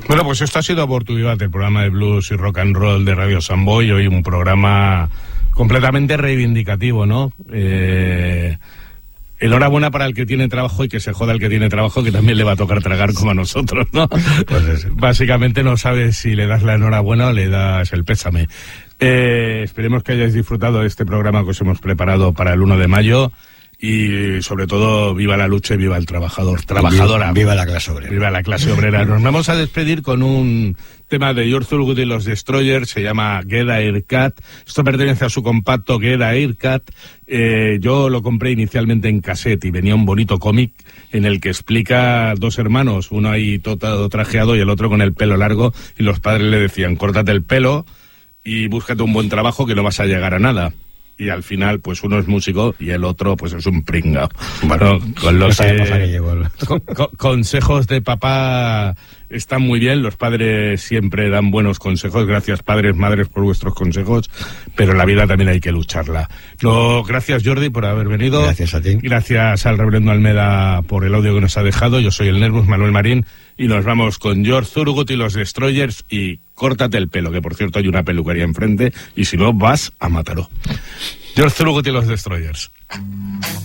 Bueno, pues esto ha sido Oportunidad, el programa de blues y rock and roll de Radio Samboy. Hoy un programa completamente reivindicativo, ¿no? Enhorabuena para el que tiene trabajo y que se joda el que tiene trabajo, que también le va a tocar tragar como a nosotros, ¿no? Pues básicamente no sabes si le das la enhorabuena o le das el pésame. Esperemos que hayáis disfrutado de este programa que os hemos preparado para el 1 de mayo. Y sobre todo, viva la lucha y viva el trabajador, trabajadora. Viva la clase obrera. Viva la clase obrera. Nos vamos a despedir con un tema de George Thorogood y los Destroyers, se llama Get a Haircut. Esto pertenece a su compacto Get a Haircut. Yo lo compré inicialmente en cassette y venía un bonito cómic en el que explica dos hermanos, uno ahí todo trajeado y el otro con el pelo largo, y los padres le decían, córtate el pelo y búscate un buen trabajo que no vas a llegar a nada. Y al final, pues uno es músico y el otro, pues es un pringao. Bueno, con los consejos de papá están muy bien. Los padres siempre dan buenos consejos. Gracias, padres, madres, por vuestros consejos. Pero la vida también hay que lucharla. Gracias, Jordi, por haber venido. Gracias a ti. Gracias al reverendo Almeda por el audio que nos ha dejado. Yo soy el Nervus, Manuel Marín. Y nos vamos con George Thorogood y los Destroyers y córtate el pelo, que por cierto hay una peluquería enfrente, y si no vas a Mataró. George Thorogood y los Destroyers.